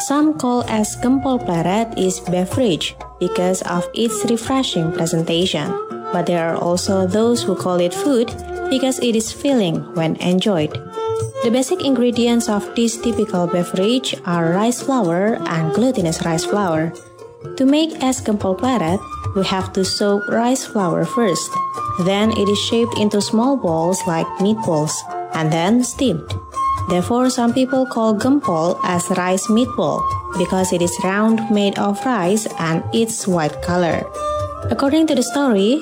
Some call es gempol pleret is beverage because of its refreshing presentation, but there are also those who call it food because it is filling when enjoyed. The basic ingredients of this typical beverage are rice flour and glutinous rice flour. To make es gempol pleret, we have to soak rice flour first. Then it is shaped into small balls like meatballs, and then steamed. Therefore, some people call gempol as rice meatball because it is round, made of rice, and its white color. According to the story,